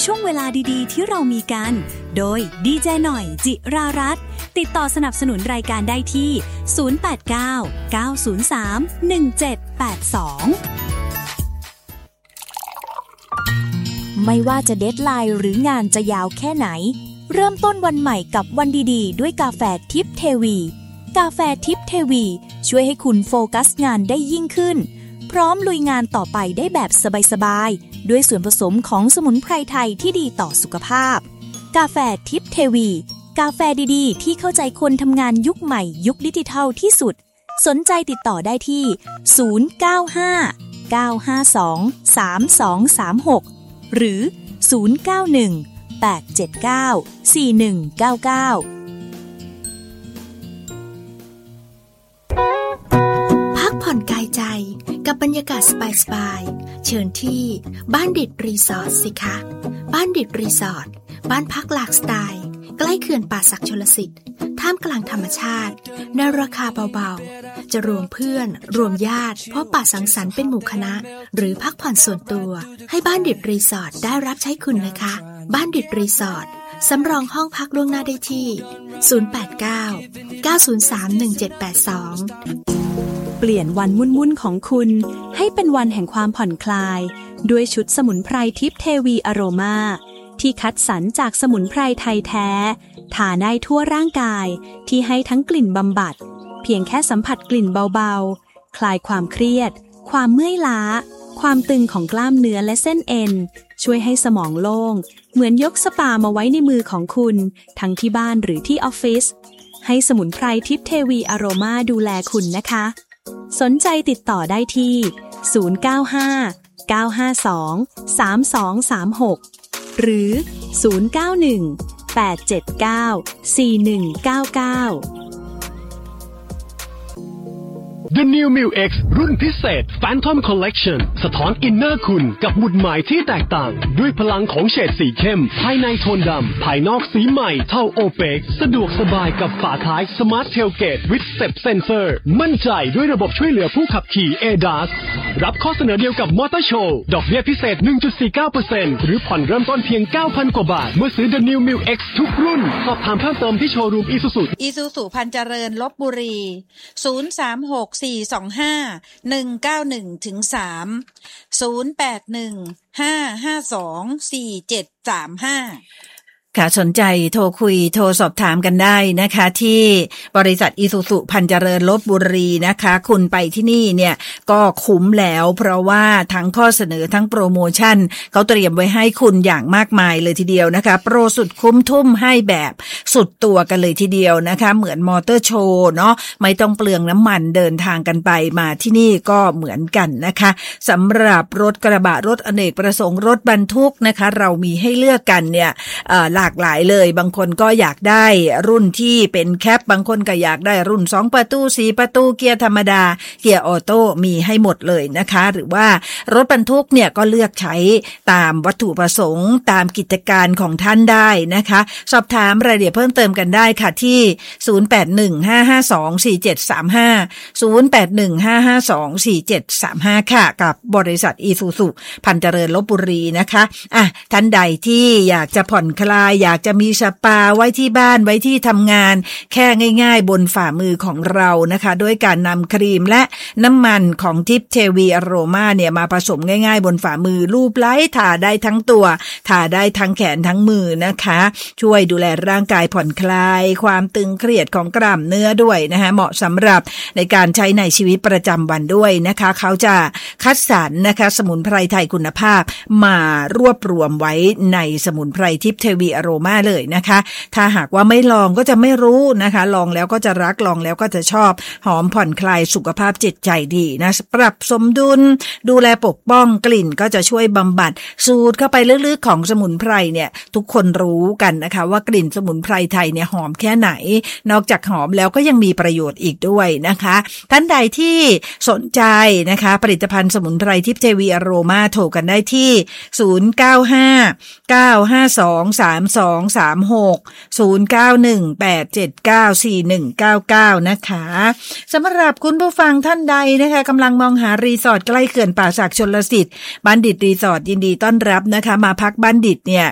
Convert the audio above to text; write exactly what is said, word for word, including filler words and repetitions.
ช่วงเวลาดีๆที่เรามีกันโดยดีเจหน่อยจิรารัตน์ติดต่อสนับสนุนรายการได้ที่ศูนย์ แปด เก้า เก้า ศูนย์ สาม หนึ่ง เจ็ด แปด สองไม่ว่าจะเดดไลน์หรืองานจะยาวแค่ไหนเริ่มต้นวันใหม่กับวันดีๆด้วยกาแฟทิพย์เทวีกาแฟทิพย์เทวีช่วยให้คุณโฟกัสงานได้ยิ่งขึ้นพร้อมลุยงานต่อไปได้แบบสบายๆด้วยส่วนผสมของสมุนไพรไทยที่ดีต่อสุขภาพกาแฟทิพย์เทวีกาแฟดีๆที่เข้าใจคนทำงานยุคใหม่ยุคดิจิทัลที่สุดสนใจติดต่อได้ที่ศูนย์ เก้า ห้า เก้า ห้า สอง สาม สอง สาม หกหรือศูนย์ เก้า หนึ่ง แปด เจ็ด เก้า สี่ หนึ่ง เก้า เก้าพักผ่อนกายใจกับบรรยากาศสบายๆเชิญที่บ้านดิดรีสอร์ทสิคะบ้านดิดรีสอร์ทบ้านพักหลากสไตล์ใกล้เขื่อนป่าสักชลสิทธิ์ท่ามกลางธรรมชาติในราคาเบาๆจะรวมเพื่อนรวมญาติพบปะสังสรรค์เป็นหมู่คณะหรือพักผ่อนส่วนตัวให้บ้านดิดรีสอร์ทได้รับใช้คุณนะคะบ้านดิดรีสอร์ทสำรองห้องพักล่วงหน้าได้ที่ศูนย์ แปด เก้า เก้า ศูนย์ สาม หนึ่ง เจ็ด แปด สองเปลี่ยนวันวุ่นๆของคุณให้เป็นวันแห่งความผ่อนคลายด้วยชุดสมุนไพรทิพย์เทวีอโรมาที่คัดสรรจากสมุนไพรไทยแท้ทาได้ทั่วร่างกายที่ให้ทั้งกลิ่นบำบัดเพียงแค่สัมผัสกลิ่นเบาๆคลายความเครียดความเมื่อยล้าความตึงของกล้ามเนื้อและเส้นเอ็นช่วยให้สมองโล่งเหมือนยกสปามาไว้ในมือของคุณทั้งที่บ้านหรือที่ออฟฟิศให้สมุนไพรทิพย์เทวีอโรมาดูแลคุณนะคะสนใจติดต่อได้ที่ศูนย์ เก้า ห้า เก้า ห้า สอง สาม สอง สาม หกหรือศูนย์ เก้า หนึ่ง แปด เจ็ด เก้า สี่ หนึ่ง เก้า เก้า The New มิว X รุ่นพิเศษ Phantom Collection สะท้อนอินเนอร์คุณกับหมุดหมายที่แตกต่างด้วยพลังของเฉดสีเข้มภายในโทนดำภายนอกสีใหม่เท่าโอเปกสะดวกสบายกับฝาท้าย Smart Tailgate with Step Sensor มั่นใจด้วยระบบช่วยเหลือผู้ขับขี่ เอ ดี เอส รับข้อเสนอเดียวกับ Motor Show ดอกเบี้ยพิเศษ หนึ่งจุดสี่เก้าเปอร์เซ็นต์ หรือผ่อนเริ่มต้นเพียง เก้าพัน กว่าบาทเมื่อซื้อ The New มิว X ทุกรุ่นสอบถามเพิ่มเติมที่โชว์รูม Isuzu Isuzu พันเจริญลพบุรีศูนย์ สาม หก สี่ สอง ห้า หนึ่ง เก้า หนึ่ง ถึง สาม ศูนย์ แปด หนึ่ง ห้า ห้า สอง สี่ เจ็ด สาม ห้าค่ะสนใจโทรคุยโทรสอบถามกันได้นะคะที่บริษัทอิซูซุพันเจริญลพบุรีนะคะคุณไปที่นี่เนี่ยก็คุ้มแล้วเพราะว่าทั้งข้อเสนอทั้งโปรโมชั่นเขาเตรียมไว้ให้คุณอย่างมากมายเลยทีเดียวนะคะโปรสุดคุ้มทุ่มให้แบบสุดตัวกันเลยทีเดียวนะคะเหมือนมอเตอร์โชว์เนาะไม่ต้องเปลืองน้ำมันเดินทางกันไปมาที่นี่ก็เหมือนกันนะคะสำหรับรถกระบะรถอเนกประสงค์รถบรรทุกนะคะเรามีให้เลือกกันเนี่ยเอ่อหลากหลายเลยบางคนก็อยากได้รุ่นที่เป็นแคปบางคนก็อยากได้รุ่นสองประตูสี่ประตูเกียร์ธรรมดาเกียร์ออโต้มีให้หมดเลยนะคะหรือว่ารถบรรทุกเนี่ยก็เลือกใช้ตามวัตถุประสงค์ตามกิจการของท่านได้นะคะสอบถามรายละเอียดเพิ่มเติมกันได้ค่ะที่ศูนย์ แปด หนึ่ง ห้า ห้า สอง สี่ เจ็ด สาม ห้า ศูนย์ แปด หนึ่ง ห้า ห้า สอง สี่ เจ็ด สาม ห้าค่ะกับบริษัทอิซูซุพันเจริญลพบุรีนะคะอ่ะท่านใดที่อยากจะผ่อนคลายอยากจะมีสปาไว้ที่บ้านไว้ที่ทำงานแค่ง่ายๆบนฝ่ามือของเรานะคะด้วยการนำครีมและน้ำมันของทิพย์เทวีอโรมาเนี่ยมาผสมง่ายๆบนฝ่ามือลูบไล้ทาได้ทั้งตัวทาได้ทั้งแขนทั้งมือนะคะช่วยดูแลร่างกายผ่อนคลายความตึงเครียดของกล้ามเนื้อด้วยนะคะเหมาะสำหรับในการใช้ในชีวิตประจำวันด้วยนะคะเขาจะคัดสรรนะคะสมุนไพรไทยคุณภาพมารวบรวมไว้ในสมุนไพรทิพย์เทวีอโรมาเลยนะคะถ้าหากว่าไม่ลองก็จะไม่รู้นะคะลองแล้วก็จะรักลองแล้วก็จะชอบหอมผ่อนคลายสุขภาพจิตใจดีนะปรับสมดุลดูแลปกป้องกลิ่นก็จะช่วยบำบัดสูดเข้าไปลึกๆของสมุนไพรเนี่ยทุกคนรู้กันนะคะว่ากลิ่นสมุนไพรไทยเนี่ยหอมแค่ไหนนอกจากหอมแล้วก็ยังมีประโยชน์อีกด้วยนะคะท่านใดที่สนใจนะคะผลิตภัณฑ์สมุนไพรทิพย์เทวีอโรมาโทรกันได้ที่ศูนย์ เก้า ห้า เก้า ห้า สอง สาม สอง สาม หก ศูนย์ เก้า หนึ่ง แปด เจ็ด เก้า สี่ หนึ่ง เก้า เก้านะคะสำหรับคุณผู้ฟังท่านใดนะคะกำลังมองหารีสอร์ทใกล้เขื่อนป่าสักชลสิทธิ์บัณฑิตรีสอร์ทยินดีต้อนรับนะคะมาพักบัณฑิตเนี่ย